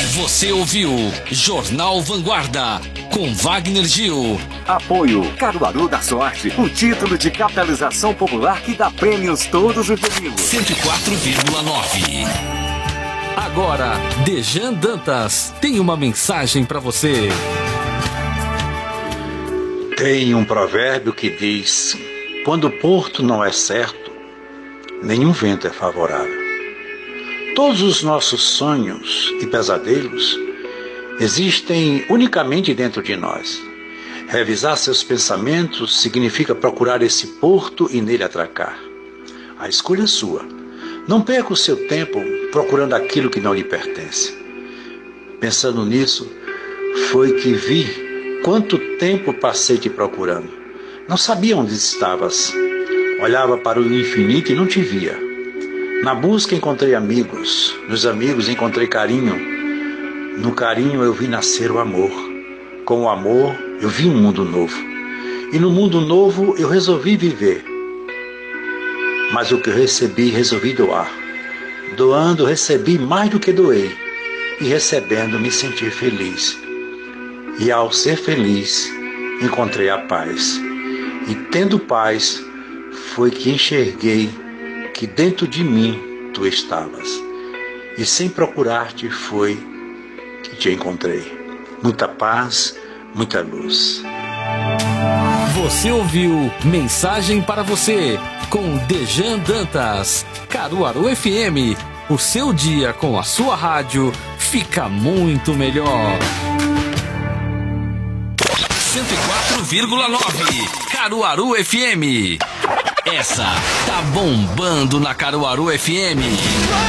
Você ouviu Jornal Vanguarda com Wagner Gil. Apoio Caruaru da Sorte, o título de capitalização popular que dá prêmios todos os domingos. 104,9. Agora, Dejan Dantas tem uma mensagem para você. Tem um provérbio que diz: quando o porto não é certo, nenhum vento é favorável. Todos os nossos sonhos e pesadelos existem unicamente dentro de nós. Revisar seus pensamentos significa procurar esse porto e nele atracar. A escolha é sua. Não perca o seu tempo procurando aquilo que não lhe pertence. Pensando nisso, foi que vi quanto tempo passei te procurando. Não sabia onde estavas. Olhava para o infinito e não te via. Na busca encontrei amigos, nos amigos encontrei carinho, no carinho eu vi nascer o amor, com o amor eu vi um mundo novo, e no mundo novo eu resolvi viver, mas o que eu recebi resolvi doar, doando recebi mais do que doei, e recebendo me senti feliz, e ao ser feliz encontrei a paz, e tendo paz foi que enxerguei que dentro de mim tu estavas, e sem procurar-te foi que te encontrei. Muita paz, muita luz. Você ouviu Mensagem para Você com Dejan Dantas. Caruaru FM, o seu dia com a sua rádio fica muito melhor. 104,9 Caruaru FM. Essa tá bombando na Caruaru FM.